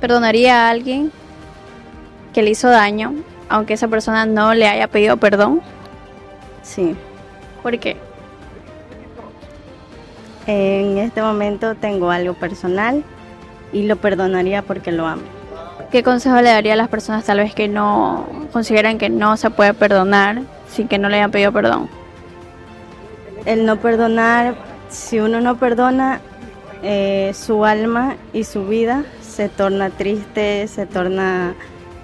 ¿Perdonaría a alguien que le hizo daño, aunque esa persona no le haya pedido perdón? Sí. ¿Por qué? En este momento tengo algo personal y lo perdonaría porque lo amo. ¿Qué consejo le daría a las personas tal vez que no consideran que no se puede perdonar sin que no le hayan pedido perdón? El no perdonar, si uno no perdona, su alma y su vida se torna triste, se torna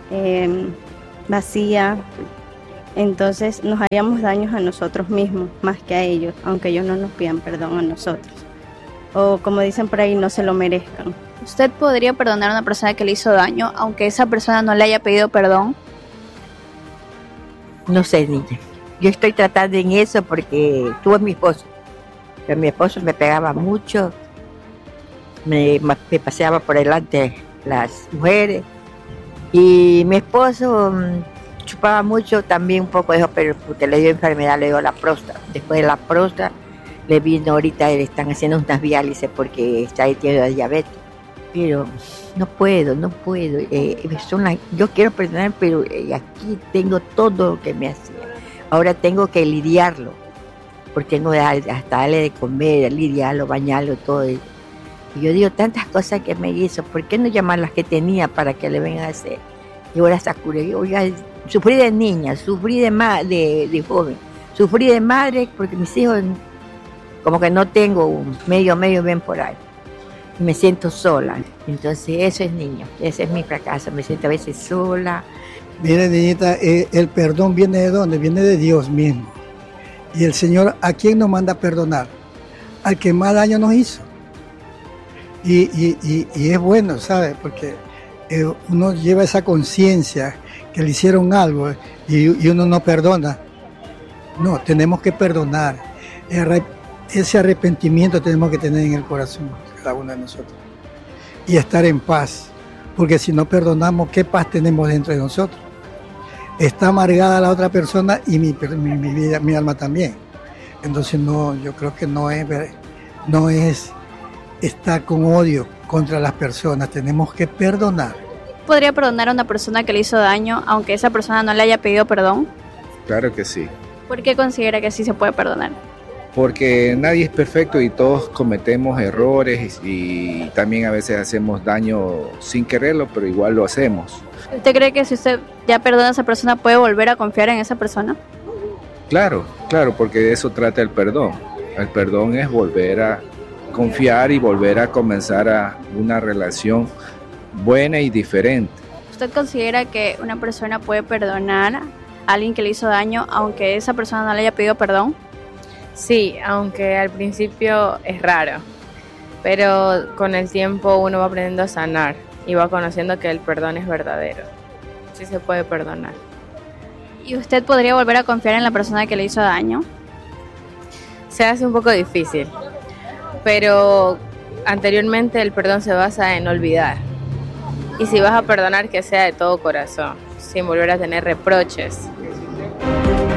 vacía. Entonces nos haríamos daños a nosotros mismos más que a ellos, aunque ellos no nos pidan perdón a nosotros. O como dicen por ahí, no se lo merezcan. ¿Usted podría perdonar a una persona que le hizo daño, aunque esa persona no le haya pedido perdón? No sé, niña. Yo estoy tratando en eso porque tuve mi esposo. Pero mi esposo me pegaba mucho, me paseaba por delante las mujeres. Y mi esposo chupaba mucho, también un poco de eso, pero porque le dio enfermedad, le dio la próstata. Después de la próstata, le vino ahorita, le están haciendo unas diálisis porque tiene diabetes. Pero no puedo. Yo quiero perdonar, pero aquí tengo todo lo que me hacía. Ahora tengo que lidiarlo, porque tengo hasta darle de comer, lidiarlo, bañarlo, todo. Y yo digo, tantas cosas que me hizo, ¿por qué no llamar las que tenía para que le vengan a hacer? Y ahora Sakura, yo ya sufrí de niña, sufrí de joven, sufrí de madre, porque mis hijos como que no tengo un medio bien por ahí. Me siento sola, entonces eso es niño, ese es mi fracaso, me siento a veces sola. Mire, niñita, el perdón viene de dónde, viene de Dios mismo. Y el Señor, ¿a quién nos manda a perdonar? Al que más daño nos hizo. Y es bueno, ¿sabe? Porque uno lleva esa conciencia que le hicieron algo y uno no perdona. No, tenemos que perdonar. Ese arrepentimiento tenemos que tener en el corazón, cada uno de nosotros. Y estar en paz. Porque si no perdonamos, ¿qué paz tenemos dentro de nosotros? Está amargada la otra persona y mi vida, mi alma también. Entonces no, yo creo que no es estar con odio contra las personas. Tenemos que perdonar. ¿Podría perdonar a una persona que le hizo daño, aunque esa persona no le haya pedido perdón? Claro que sí. ¿Por qué considera que sí se puede perdonar? Porque nadie es perfecto y todos cometemos errores y también a veces hacemos daño sin quererlo, pero igual lo hacemos. ¿Usted cree que si usted ya perdona a esa persona puede volver a confiar en esa persona? Claro, porque de eso trata el perdón. El perdón es volver a confiar y volver a comenzar una relación buena y diferente. ¿Usted considera que una persona puede perdonar a alguien que le hizo daño aunque esa persona no le haya pedido perdón? Sí, aunque al principio es raro, pero con el tiempo uno va aprendiendo a sanar y va conociendo que el perdón es verdadero. Sí se puede perdonar. ¿Y usted podría volver a confiar en la persona que le hizo daño? Se hace un poco difícil, pero anteriormente el perdón se basa en olvidar. Y si vas a perdonar, que sea de todo corazón, sin volver a tener reproches.